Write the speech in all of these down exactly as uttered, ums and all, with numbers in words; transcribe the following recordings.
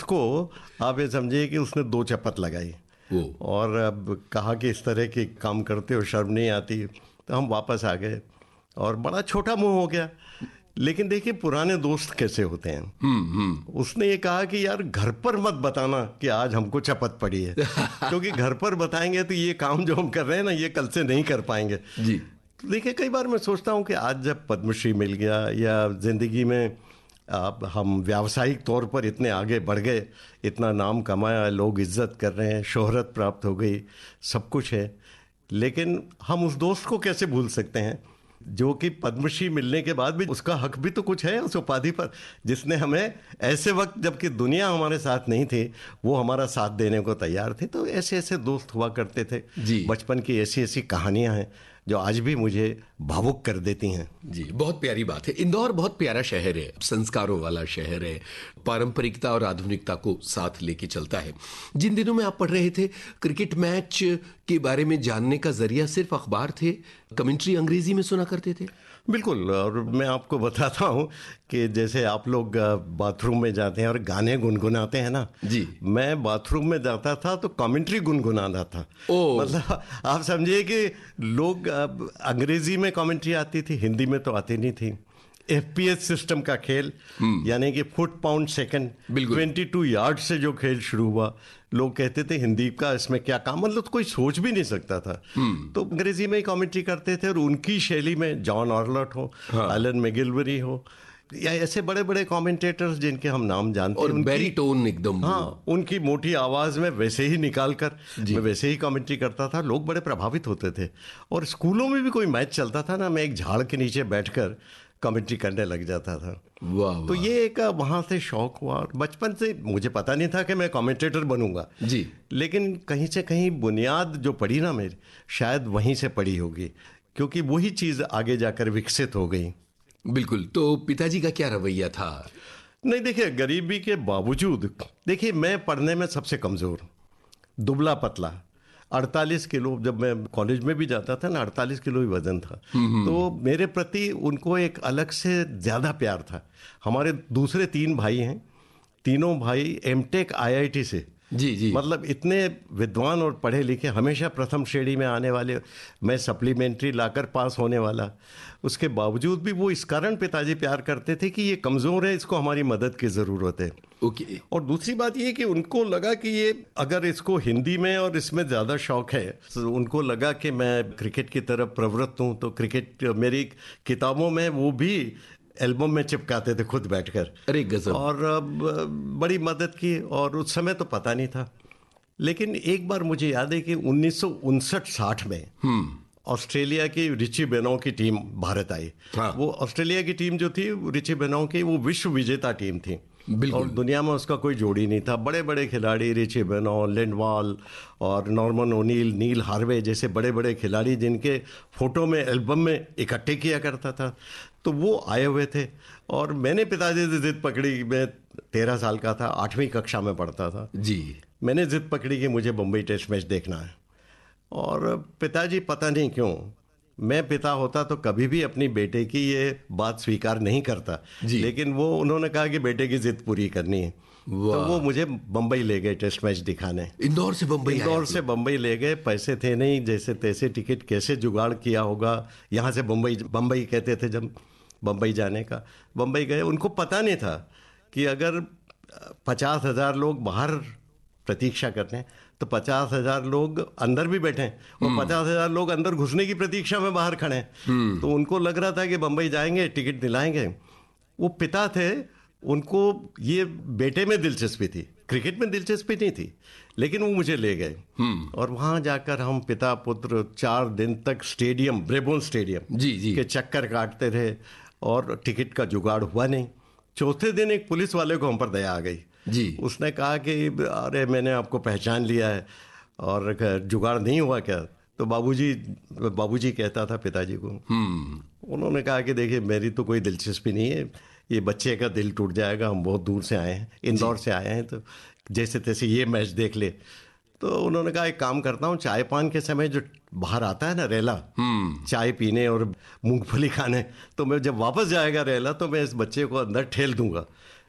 को आप ये समझिए कि उसने दो चपत लगाई और अब कहा कि इस तरह के काम करते हो, शर्म नहीं आती। तो हम वापस आ गए और बड़ा छोटा मुंह हो गया। लेकिन देखिए पुराने दोस्त कैसे होते हैं। उसने ये कहा कि यार घर पर मत बताना कि आज हमको चपत पड़ी है, क्योंकि घर पर बताएंगे तो ये काम जो हम कर रहे हैं ना, ये कल से नहीं कर पाएंगे जी। तो देखिए कई बार मैं सोचता हूँ कि आज जब पद्मश्री मिल गया या जिंदगी में अब हम व्यावसायिक तौर पर इतने आगे बढ़ गए, इतना नाम कमाया, लोग इज्जत कर रहे हैं, शोहरत प्राप्त हो गई, सब कुछ है, लेकिन हम उस दोस्त को कैसे भूल सकते हैं जो कि पद्मश्री मिलने के बाद भी उसका हक भी तो कुछ है उस उपाधि पर, जिसने हमें ऐसे वक्त जबकि दुनिया हमारे साथ नहीं थी वो हमारा साथ देने को तैयार थे। तो ऐसे ऐसे दोस्त हुआ करते थे जी। बचपन की ऐसी ऐसी कहानियां हैं जो आज भी मुझे भावुक कर देती हैं जी। बहुत प्यारी बात है। इंदौर बहुत प्यारा शहर है, संस्कारों वाला शहर है, पारंपरिकता और आधुनिकता को साथ लेके चलता है। जिन दिनों में आप पढ़ रहे थे, क्रिकेट मैच के बारे में जानने का जरिया सिर्फ अखबार थे, कमेंट्री अंग्रेजी में सुना करते थे? बिल्कुल। और मैं आपको बताता हूँ कि जैसे आप लोग बाथरूम में जाते हैं और गाने गुनगुनाते हैं ना जी, मैं बाथरूम में जाता था तो कमेंट्री गुनगुनाता था। मतलब आप समझिए कि लोग अंग्रेजी में कमेंट्री आती थी, हिंदी में तो आती नहीं थी। एफपीएस सिस्टम का खेल, यानी कि फुट पाउंड सेकंड, बाईस यार्ड से जो खेल शुरू हुआ, लोग कहते थे हिंदी का इसमें क्या काम, मतलब कोई सोच भी नहीं सकता था। तो अंग्रेजी में ही कमेंट्री करते थे और उनकी शैली में जॉन ऑर्लट हो, एलन मैगिलवरी हो, या ऐसे बड़े बड़े कमेंटेटर्स जिनके हम नाम जानते हैं, और बैरीटोन एकदम, हाँ, उनकी मोटी आवाज में वैसे ही निकाल कर मैं वैसे ही कमेंट्री करता था। लोग बड़े प्रभावित होते थे। और स्कूलों में भी कोई मैच चलता था ना, मैं एक झाड़ के नीचे बैठकर कमेंट्री करने लग जाता था। वाह, तो ये एक वहाँ से शौक हुआ। बचपन से मुझे पता नहीं था कि मैं कमेंटेटर बनूंगा जी, लेकिन कहीं से कहीं बुनियाद जो पड़ी ना मेरी, शायद वहीं से पड़ी होगी, क्योंकि वही चीज़ आगे जाकर विकसित हो गई। बिल्कुल। तो पिताजी का क्या रवैया था? नहीं देखिए, गरीबी के बावजूद, देखिए मैं पढ़ने में सबसे कमज़ोर, दुबला पतला, अड़तालीस किलो, जब मैं कॉलेज में भी जाता था ना अड़तालीस किलो ही वजन था। तो मेरे प्रति उनको एक अलग से ज़्यादा प्यार था। हमारे दूसरे तीन भाई हैं, तीनों भाई एमटेक आईआईटी से जी जी, मतलब इतने विद्वान और पढ़े लिखे, हमेशा प्रथम श्रेणी में आने वाले, मैं सप्लीमेंट्री लाकर पास होने वाला। उसके बावजूद भी वो इस कारण पिताजी प्यार करते थे कि ये कमज़ोर है, इसको हमारी मदद की ज़रूरत है। ओके। और दूसरी बात ये कि उनको लगा कि ये अगर इसको हिंदी में और इसमें ज़्यादा शौक है, तो उनको लगा कि मैं क्रिकेट की तरफ प्रवृत्त हूँ, तो क्रिकेट मेरी किताबों में वो भी एल्बम में चिपकाते थे खुद बैठकर। अरे गजब। और बड़ी मदद की। और उस समय तो पता नहीं था, लेकिन एक बार मुझे याद है कि उन्नीस सौ उनसठ साठ में ऑस्ट्रेलिया की रिची बेनॉ की टीम भारत आई। हाँ। वो ऑस्ट्रेलिया की टीम जो थी रिची बेनॉ की, वो विश्व विजेता टीम थी और दुनिया में उसका कोई जोड़ी नहीं था। बड़े बड़े खिलाड़ी, रिची बेनॉ, लिंडवाल और नॉर्मन ओनील, नील हार्वे जैसे बड़े बड़े खिलाड़ी जिनके फोटो में एल्बम में इकट्ठे किया करता था, तो वो आए हुए थे। और मैंने पिताजी से जिद पकड़ी, मैं तेरह साल का था, आठवीं कक्षा में पढ़ता था जी, मैंने जिद पकड़ी कि मुझे बम्बई टेस्ट मैच देखना है। और पिताजी पता नहीं क्यों, मैं पिता होता तो कभी भी अपनी बेटे की ये बात स्वीकार नहीं करता, लेकिन वो उन्होंने कहा कि बेटे की जिद पूरी करनी है, तो वो मुझे बम्बई ले गए टेस्ट मैच दिखाने। इंदौर से बम्बई? इंदौर से बम्बई ले गए। पैसे थे नहीं, जैसे तैसे टिकट कैसे जुगाड़ किया होगा, यहाँ से बम्बई, बम्बई कहते थे जब बम्बई जाने का। बम्बई गए, उनको पता नहीं था कि अगर पचास हजार लोग बाहर प्रतीक्षा करते हैं तो पचास हजार लोग अंदर भी बैठे हैं और पचास हजार लोग अंदर घुसने की प्रतीक्षा में बाहर खड़े हैं। तो उनको लग रहा था कि बम्बई जाएंगे, टिकट दिलाएंगे। वो पिता थे, उनको ये बेटे में दिलचस्पी थी, क्रिकेट में दिलचस्पी नहीं थी, लेकिन वो मुझे ले गए। और वहाँ जाकर हम पिता पुत्र चार दिन तक स्टेडियम, ब्रेबोन स्टेडियम जी जी के चक्कर काटते रहे और टिकट का जुगाड़ हुआ नहीं। चौथे दिन एक पुलिस वाले को हम पर दया आ गई जी, उसने कहा कि अरे मैंने आपको पहचान लिया है और जुगाड़ नहीं हुआ क्या? तो बाबूजी बाबूजी कहता था पिताजी को। उन्होंने कहा कि देखिए मेरी तो कोई दिलचस्पी नहीं है, ये बच्चे का दिल टूट जाएगा, हम बहुत दूर से आए हैं, इंदौर से आए हैं, तो जैसे तैसे ये मैच देख ले। तो उन्होंने कहा एक काम करता हूँ, चाय पान के समय जो बाहर आता है ना रेला, चाय पीने और मूंगफली खाने, तो मैं जब वापस जाएगा रेला तो मैं इस बच्चे को अंदर ठेल दूंगा।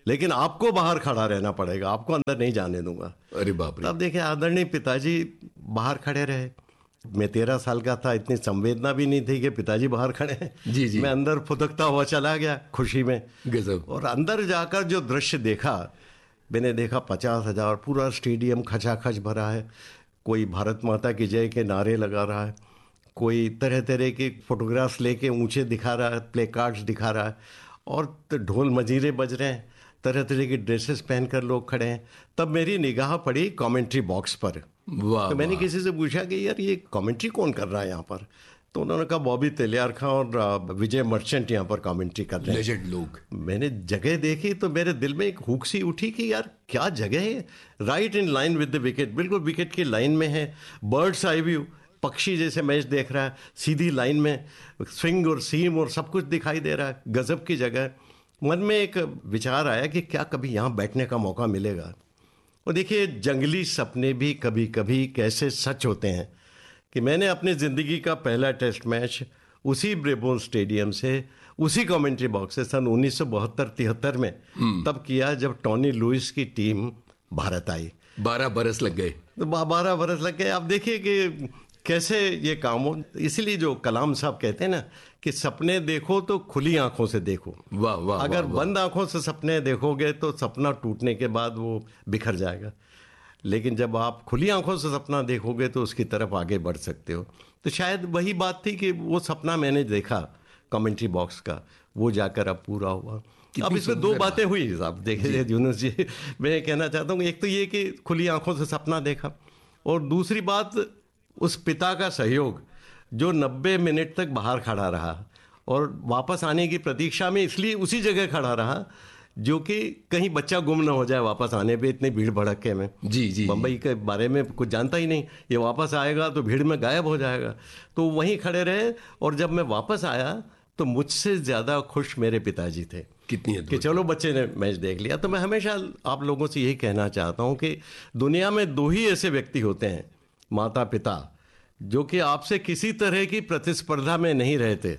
लेकिन आपको बाहर खड़ा रहना पड़ेगा, आपको अंदर नहीं जाने दूंगा। अरे बाप रे। तब देखिए आदरणीय पिताजी बाहर खड़े रहे। मैं तेरह साल का था, इतनी संवेदना भी नहीं थी कि पिताजी बाहर खड़े हैं। जी जी। मैं अंदर फुदकता हुआ चला गया खुशी में। गजब। और अंदर जाकर जो दृश्य देखा, मैंने देखा पचास हजार पूरा स्टेडियम खचाखच भरा है। कोई भारत माता की जय के नारे लगा रहा है, कोई तरह तरह के फोटोग्राफ्स लेके ऊंचे दिखा रहा है, प्ले कार्ड्स दिखा रहा है, और ढोल मजीरे बज रहे हैं, तरह तरह की ड्रेसेस पहनकर लोग खड़े हैं। तब मेरी निगाह पड़ी कमेंट्री बॉक्स पर। वाह, तो मैंने वाह। किसी से पूछा कि यार ये कमेंट्री कौन कर रहा है यहाँ पर? तो उन्होंने कहा बॉबी तेलियारखा और विजय मर्चेंट यहाँ पर कमेंट्री कर रहे हैं। लेजेंड लोग। मैंने जगह देखी तो मेरे दिल में एक हुक सी उठी कि यार क्या जगह है, right in line with the wicket, बिल्कुल विकेट की लाइन में है। बर्ड्स आई व्यू, पक्षी जैसे मैच देख रहा है, सीधी लाइन में स्विंग और सीम और सब कुछ दिखाई दे रहा है। गजब की जगह है। मन में एक विचार आया कि क्या कभी यहाँ बैठने का मौका मिलेगा। और देखिए जंगली सपने भी कभी कभी कैसे सच होते हैं कि मैंने अपनी ज़िंदगी का पहला टेस्ट मैच उसी ब्रेबोर्न स्टेडियम से, उसी कमेंट्री बॉक्स से सन उन्नीस सौ बहत्तर तिहत्तर में तब किया जब टॉनी लुइस की टीम भारत आई। बारह बरस लग गए। तो बारह बरस लग गए। आप देखिए कि कैसे ये काम हो। इसीलिए जो कलाम साहब कहते हैं ना कि सपने देखो तो खुली आंखों से देखो। वाह वाह। अगर वाह, वाह। बंद आंखों से सपने देखोगे तो सपना टूटने के बाद वो बिखर जाएगा, लेकिन जब आप खुली आंखों से सपना देखोगे तो उसकी तरफ आगे बढ़ सकते हो। तो शायद वही बात थी कि वो सपना मैंने देखा कमेंट्री बॉक्स का, वो जाकर अब पूरा हुआ। अब इसमें दो बातें हुई साहब, देखिए यूनुस जी, मैं कहना चाहता हूँ एक तो ये कि खुली आंखों से सपना देखा, और दूसरी बात उस पिता का सहयोग जो नब्बे मिनट तक बाहर खड़ा रहा और वापस आने की प्रतीक्षा में इसलिए उसी जगह खड़ा रहा जो कि कहीं बच्चा गुम ना हो जाए वापस आने पे, इतनी भीड़ भड़के में। जी जी। बम्बई के बारे में कुछ जानता ही नहीं, ये वापस आएगा तो भीड़ में गायब हो जाएगा। तो वहीं खड़े रहे, और जब मैं वापस आया तो मुझसे ज़्यादा खुश मेरे पिताजी थे कितनी कि चलो बच्चे ने मैच देख लिया। तो मैं हमेशा आप लोगों से यही कहना चाहता हूँ कि दुनिया में दो ही ऐसे व्यक्ति होते हैं, माता पिता, जो कि आपसे किसी तरह की प्रतिस्पर्धा में नहीं रहते।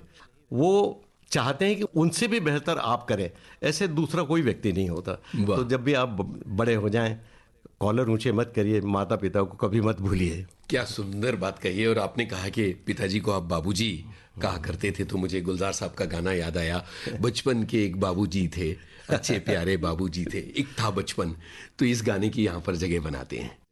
वो चाहते हैं कि उनसे भी बेहतर आप करें, ऐसे दूसरा कोई व्यक्ति नहीं होता। तो जब भी आप बड़े हो जाएं, कॉलर ऊंचे मत करिए, माता पिता को कभी मत भूलिए। क्या सुंदर बात कही है। और आपने कहा कि पिताजी को आप बाबूजी कहा करते थे, तो मुझे गुलजार साहब का गाना याद आया। बचपन के एक बाबूजी थे, अच्छे प्यारे बाबूजी थे, एक था बचपन। तो इस गाने की यहाँ पर जगह बनाते हैं।